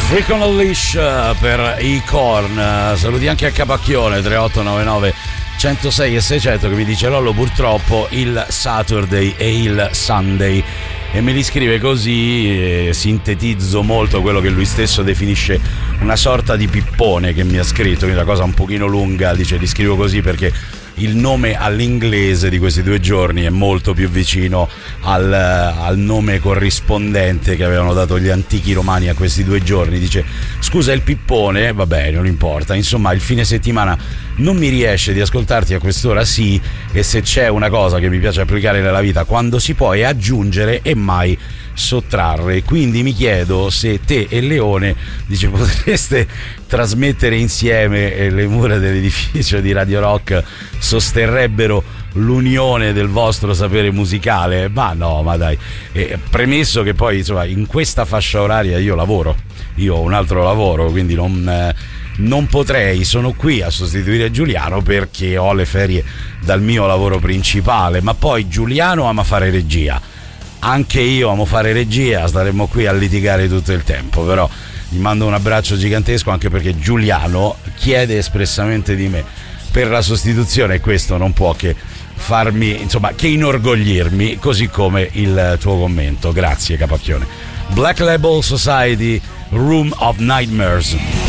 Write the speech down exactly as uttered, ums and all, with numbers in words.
Freak on a Leash per i Korn. Saluti anche a Capacchione tre otto nove nove uno zero sei e seicento che mi dice: Lollo, purtroppo il Saturday e il Sunday, e me li scrive così. eh, sintetizzo molto quello che lui stesso definisce una sorta di pippone che mi ha scritto, quindi una cosa un pochino lunga. Dice: li scrivo così perché il nome all'inglese di questi due giorni è molto più vicino al, al nome corrispondente che avevano dato gli antichi romani a questi due giorni. Dice: scusa il pippone, va bene, non importa, insomma il fine settimana non mi riesce di ascoltarti a quest'ora, sì, e se c'è una cosa che mi piace applicare nella vita quando si può è aggiungere e mai sottrarre. Quindi mi chiedo se te e Leone, dice, potreste trasmettere insieme e le mura dell'edificio di Radio Rock sosterrebbero l'unione del vostro sapere musicale. Ma no, ma dai, eh, premesso che poi insomma in questa fascia oraria io lavoro, io ho un altro lavoro, quindi non, eh, non potrei, sono qui a sostituire Giuliano perché ho le ferie dal mio lavoro principale. Ma poi Giuliano ama fare regia, anche io amo fare regia, staremmo qui a litigare tutto il tempo. Però gli mando un abbraccio gigantesco, anche perché Giuliano chiede espressamente di me per la sostituzione, e questo non può che farmi, insomma, che inorgoglirmi, così come il tuo commento. Grazie Capacchione. Black Label Society, Room of Nightmares.